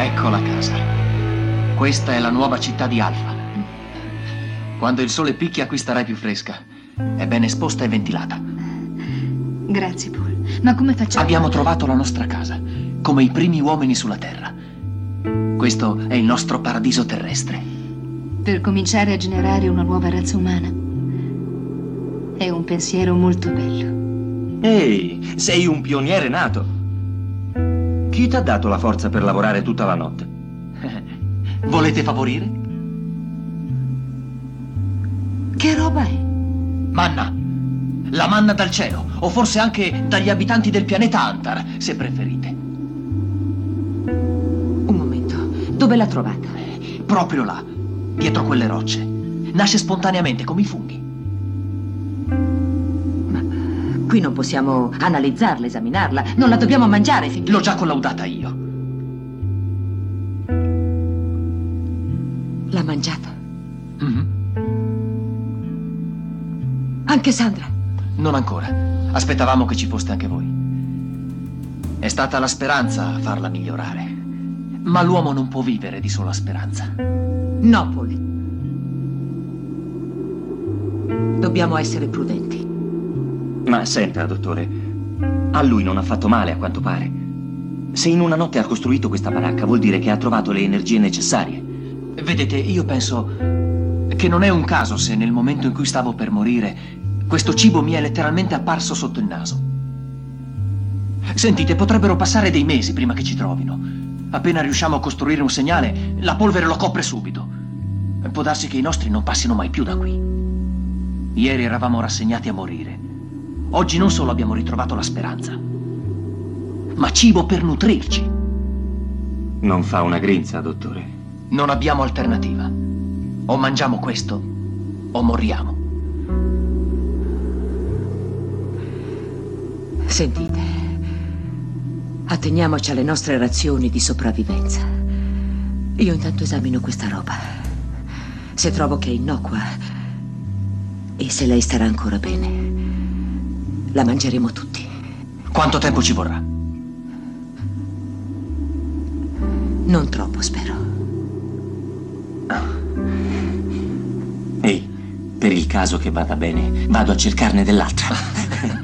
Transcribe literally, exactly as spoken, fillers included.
Ecco la casa. Questa è la nuova città di Alfa. Quando il sole picchia qui starai più fresca. È ben esposta e ventilata. Grazie, Paul. Ma come facciamo? Abbiamo trovato la nostra casa, come i primi uomini sulla Terra. Questo è il nostro paradiso terrestre. Per cominciare a generare una nuova razza umana. È un pensiero molto bello. Ehi, sei un pioniere nato. Chi ti ha dato la forza per lavorare tutta la notte? Volete favorire? Che roba è? Manna. La manna dal cielo, o forse anche dagli abitanti del pianeta Antar, se preferite. Un momento, dove l'ha trovata? Proprio là, dietro quelle rocce. Nasce spontaneamente come i funghi. Ma qui non possiamo analizzarla, esaminarla. Non la dobbiamo mangiare finché... L'ho già collaudata io. L'ha mangiata? Mm-hmm. Anche Sandra? Non ancora. Aspettavamo che ci foste anche voi. È stata la speranza a farla migliorare. Ma l'uomo non può vivere di sola speranza. No, Paul. Dobbiamo essere prudenti. Ma senta, dottore, a lui non ha fatto male, a quanto pare. Se in una notte ha costruito questa baracca, vuol dire che ha trovato le energie necessarie. Vedete, io penso che non è un caso se nel momento in cui stavo per morire questo cibo mi è letteralmente apparso sotto il naso. Sentite, potrebbero passare dei mesi prima che ci trovino. Appena riusciamo a costruire un segnale, la polvere lo copre subito. Può darsi che i nostri non passino mai più da qui. Ieri eravamo rassegnati a morire. Oggi non solo abbiamo ritrovato la speranza, ma cibo per nutrirci. Non fa una grinza, dottore. Non abbiamo alternativa. O mangiamo questo, o moriamo. Sentite, atteniamoci alle nostre razioni di sopravvivenza. Io intanto esamino questa roba. Se trovo che è innocua e se lei starà ancora bene, la mangeremo tutti. Quanto tempo ci vorrà? Non troppo, spero. Ehi, per il caso che vada bene, vado a cercarne dell'altra.